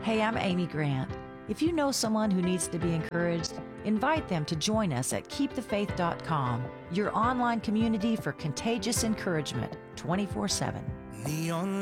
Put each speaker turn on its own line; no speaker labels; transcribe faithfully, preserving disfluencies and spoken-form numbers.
Hey, I'm Amy Grant. If you know someone who needs to be encouraged, invite them to join us at keep the faith dot com, your online community for contagious encouragement twenty-four seven.
Neon